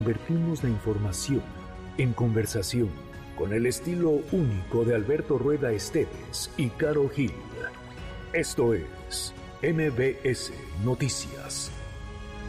Convertimos la información en conversación con el estilo único de Alberto Rueda Esteves y Caro Gil. Esto es MBS Noticias.